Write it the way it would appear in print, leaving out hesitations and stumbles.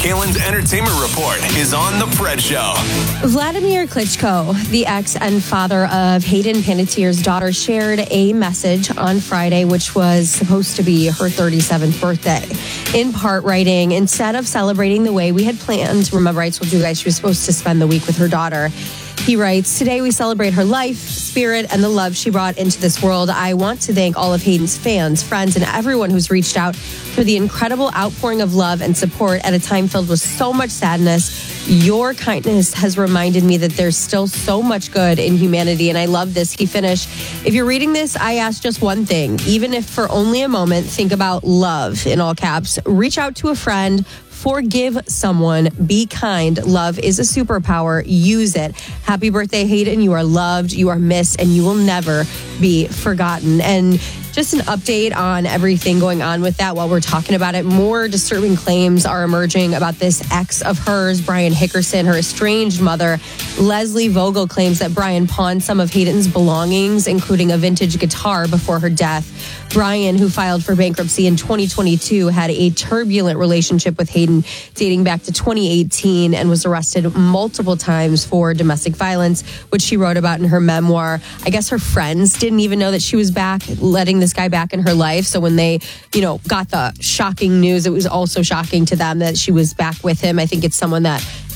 Kalen's entertainment report is on The Fred Show. Vladimir Klitschko, the ex and father of Hayden Panettiere's daughter, shared a message on Friday, which was supposed to be her 37th birthday. In part, writing, instead of celebrating the way we had planned, remember I told you guys she was supposed to spend the week with her daughter. He writes, today we celebrate her life, spirit, and the love she brought into this world. I want to thank all of Hayden's fans, friends, and everyone who's reached out for the incredible outpouring of love and support at a time filled with so much sadness. Your kindness has reminded me that there's still so much good in humanity, and I love this. He finished, if you're reading this, I ask just one thing. Even if for only a moment, think about love, in all caps. Reach out to a friend. Forgive someone. Be kind. Love is a superpower. Use it. Happy birthday, Hayden. You are loved, you are missed, and you will never be forgotten. And just an update on everything going on with that while we're talking about it. More disturbing claims are emerging about this ex of hers, Brian Hickerson. Her estranged mother, Leslie Vogel, claims that Brian pawned some of Hayden's belongings, including a vintage guitar, before her death. Brian, who filed for bankruptcy in 2022, had a turbulent relationship with Hayden dating back to 2018 and was arrested multiple times for domestic violence, which she wrote about in her memoir. I guess her friends didn't even know that she was back, letting this guy back in her life. So when they, got the shocking news, it was also shocking to them that she was back with him. I think it's someone that